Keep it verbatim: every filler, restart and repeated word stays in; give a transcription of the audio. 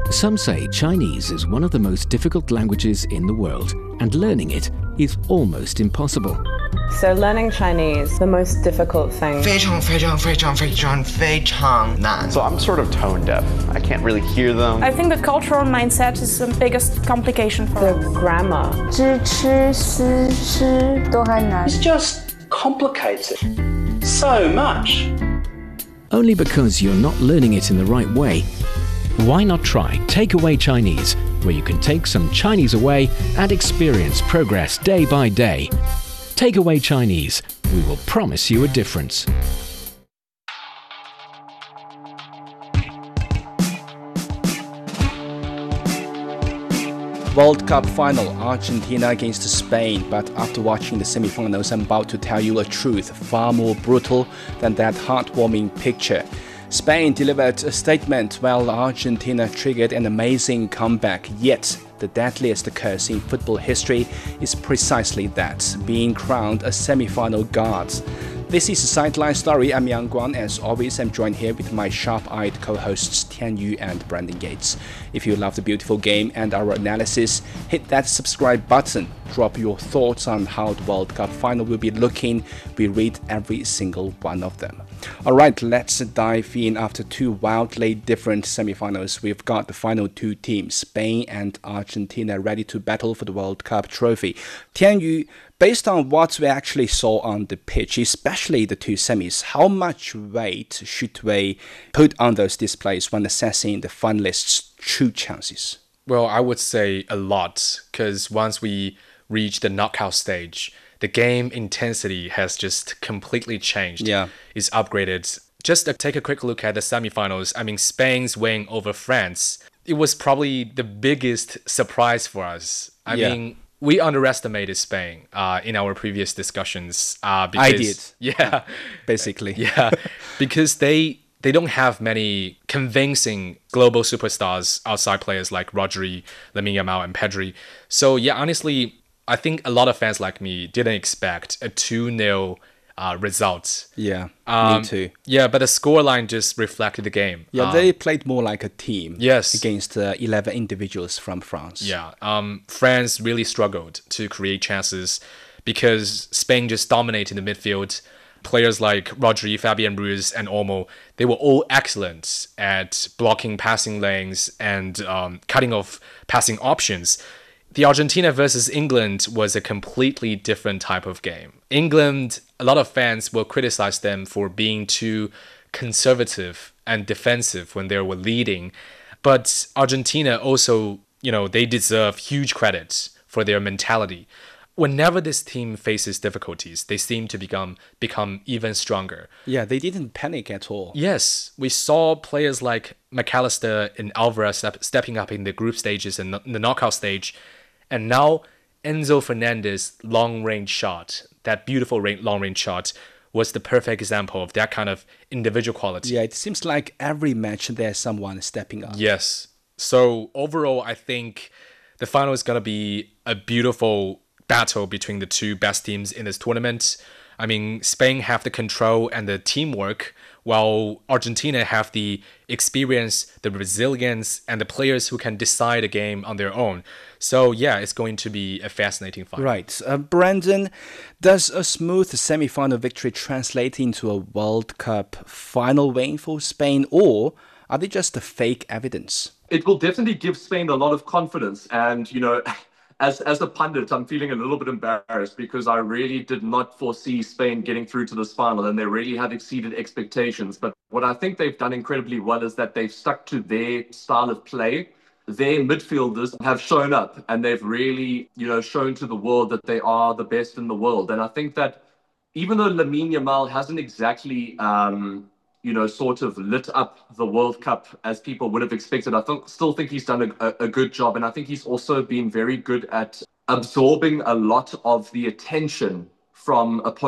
Some say Chinese is one of the most difficult languages in the world, and learning it is almost impossible. So learning Chinese, the most difficult thing. 非常非常非常非常非常难. So I'm sort of tone deaf. I can't really hear them. I think the cultural mindset is the biggest complication for The us. grammar. 知吃思诗都很难。 It's just complicated so much. Only because you're not learning it in the right way. Why not try Takeaway Chinese, where you can take some Chinese away and experience progress day by day. Takeaway Chinese, we will promise you a difference. World Cup final, Argentina against Spain. But after watching the semi-finals, I'm about to tell you a truth far more brutal than that heartwarming picture. Spain delivered a statement while Argentina triggered an amazing comeback. Yet, the deadliest curse in football history is precisely that, being crowned a semi-final god. This is a Sideline Story. I'm Yang Guang. As always, I'm joined here with my sharp-eyed co-hosts Tian Yu and Brandon Gates. If you love the beautiful game and our analysis, hit that subscribe button. Drop your thoughts on how the World Cup final will be looking. We read every single one of them. Alright, let's dive in. After two wildly different semi-finals, we've got the final two teams, Spain and Argentina, ready to battle for the World Cup trophy. Tian Yu, based on what we actually saw on the pitch, especially the two semis, how much weight should we put on those displays when assessing the finalists' true chances? Well, I would say a lot, because once we reach the knockout stage, the game intensity has just completely changed. Yeah. It's upgraded. Just to take a quick look at the semifinals, I mean, Spain's win over France, it was probably the biggest surprise for us. I Yeah. mean, we underestimated Spain uh, in our previous discussions. Uh, because, I did. Yeah. Basically. Yeah. Because they they don't have many convincing global superstars outside players like Rodri, Lamine Yamal, and Pedri. So, yeah, honestly, I think a lot of fans like me didn't expect a two nil uh, result. Yeah, Um, me too. Yeah, but the scoreline just reflected the game. Yeah, Um, they played more like a team. Yes. Against uh, eleven individuals from France. Yeah, um, France really struggled to create chances because Spain just dominated the midfield. Players like Rodri, Fabian Ruiz, and Olmo, they were all excellent at blocking passing lanes and um, cutting off passing options. The Argentina versus England was a completely different type of game. England, a lot of fans will criticize them for being too conservative and defensive when they were leading. But Argentina also, you know, they deserve huge credit for their mentality. Whenever this team faces difficulties, they seem to become become even stronger. Yeah, they didn't panic at all. Yes, we saw players like McAllister and Alvarez step, stepping up in the group stages and the knockout stage. And now Enzo Fernandez long-range shot, that beautiful long-range shot, was the perfect example of that kind of individual quality. Yeah, it seems like every match there's someone stepping up. Yes. So overall, I think the final is going to be a beautiful battle between the two best teams in this tournament. I mean, Spain have the control and the teamwork, while Argentina have the experience, the resilience, and the players who can decide a game on their own. So yeah, it's going to be a fascinating fight. Right. Uh, Brandon, does a smooth semi-final victory translate into a World Cup final win for Spain, or are they just a fake evidence? It will definitely give Spain a lot of confidence. And, you know, as as a pundit, I'm feeling a little bit embarrassed because I really did not foresee Spain getting through to this final, and they really have exceeded expectations. But what I think they've done incredibly well is that they've stuck to their style of play. Their midfielders have shown up, and they've really, you know, shown to the world that they are the best in the world. And I think that even though Lamine Yamal hasn't exactly, um, you know, sort of lit up the World Cup as people would have expected, I th- still think he's done a, a good job. And I think he's also been very good at absorbing a lot of the attention from opponents.